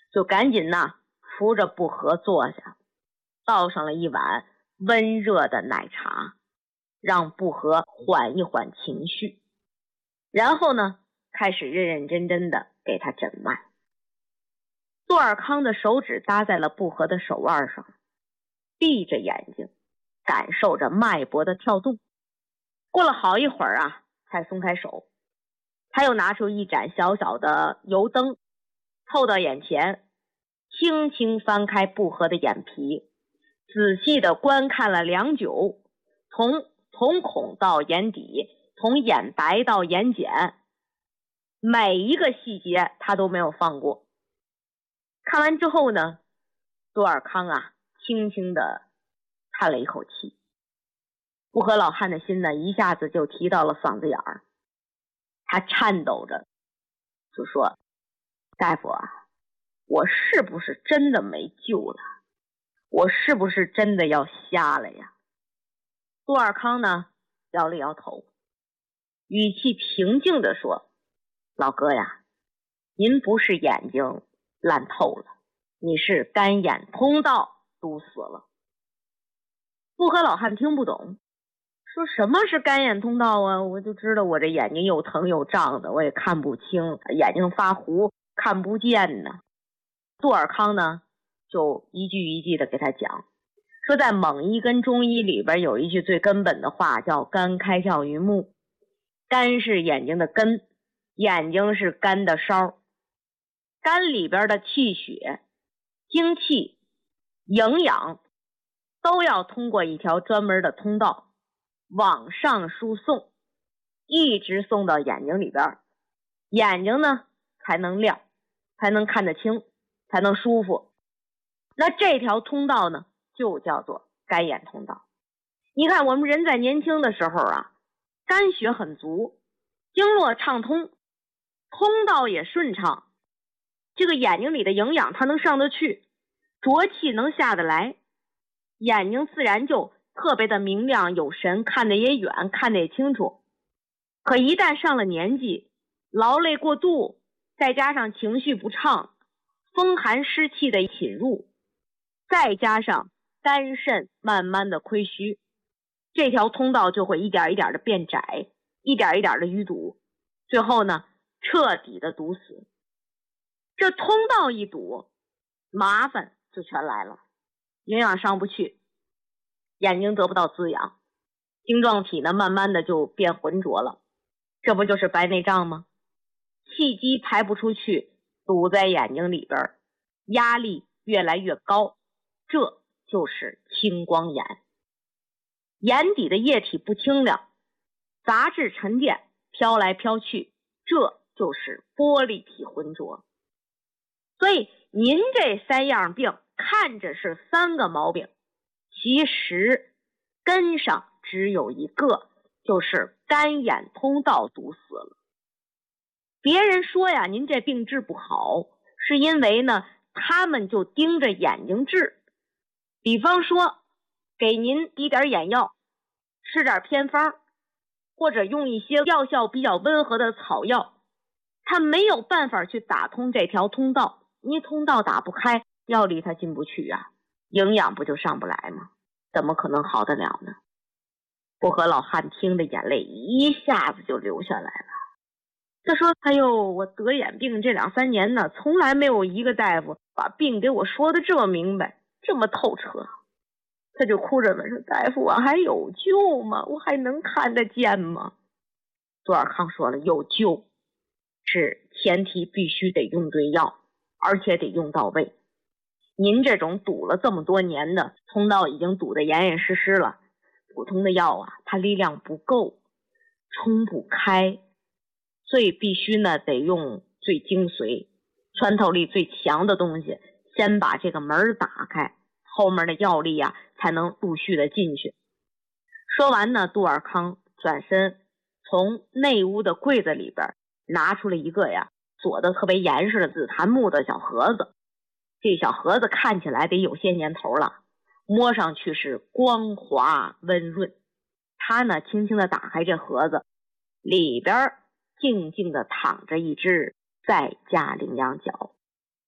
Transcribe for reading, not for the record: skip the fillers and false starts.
就赶紧扶着不和坐下，倒上了一碗温热的奶茶，让不和缓一缓情绪，然后开始认认真真的给他诊脉。杜尔康的手指搭在了不和的手腕上，闭着眼睛感受着脉搏的跳动。过了好一会儿才松开手。他又拿出一盏小小的油灯，凑到眼前，轻轻翻开不和的眼皮，仔细地观看了良久，从瞳孔到眼底，从眼白到眼睑，每一个细节他都没有放过。看完之后杜尔康轻轻地叹了一口气。不和老汉的心一下子就提到了嗓子眼儿，他颤抖着就说：大夫我是不是真的没救了？我是不是真的要瞎了呀？杜尔康摇了摇头，语气平静地说：老哥呀，您不是眼睛烂透了，你是干眼通道堵死了。不和老汉听不懂，说什么是干眼通道啊？我就知道我这眼睛又疼又胀的，我也看不清，眼睛发糊，看不见呢。杜尔康就一句一句的给他讲，说在蒙医跟中医里边有一句最根本的话，叫肝开窍于目。肝是眼睛的根，眼睛是肝的梢，肝里边的气血、精气、营养都要通过一条专门的通道往上输送，一直送到眼睛里边，眼睛才能亮，才能看得清，才能舒服。那这条通道就叫做肝眼通道。你看我们人在年轻的时候肝血很足，经络畅通，通道也顺畅，这个眼睛里的营养它能上得去，浊气能下得来，眼睛自然就特别的明亮有神，看得也远，看得也清楚。可一旦上了年纪，劳累过度，再加上情绪不畅，风寒湿气的侵入，再加上肝肾慢慢的亏虚，这条通道就会一点一点的变窄，一点一点的淤堵，最后彻底的堵死。这通道一堵，麻烦就全来了。营养上不去，眼睛得不到滋养，晶状体慢慢的就变浑浊了，这不就是白内障吗？气机排不出去，堵在眼睛里边，压力越来越高，这就是青光眼。眼底的液体不清亮，杂质沉淀飘来飘去，这就是玻璃体浑浊。所以您这三样病看着是3个毛病，其实根上只有一个，就是肝眼通道堵死了。别人说您这病治不好，是因为他们就盯着眼睛治。比方说给您滴点眼药，吃点偏方，或者用一些药效比较温和的草药，他没有办法去打通这条通道，你通道打不开，药力它进不去营养不就上不来吗？怎么可能好得了呢？不和老汉听的眼泪一下子就流下来了。他说：哎呦，我得眼病这2-3年从来没有一个大夫把病给我说的这么明白，这么透彻。他就哭着问说：大夫，我还有救吗？我还能看得见吗？杜尔康说了，有救，是前提必须得用对药，而且得用到位。您这种堵了这么多年的通道已经堵得严严实实了，普通的药它力量不够，冲不开，所以必须得用最精髓、穿透力最强的东西，先把这个门打开，后面的药力才能陆续的进去。说完杜尔康转身从内屋的柜子里边拿出了一个锁得特别严实的紫檀木的小盒子。这小盒子看起来得有些年头了，摸上去是光滑温润。他轻轻地打开这盒子，里边静静地躺着一只在家羚羊角。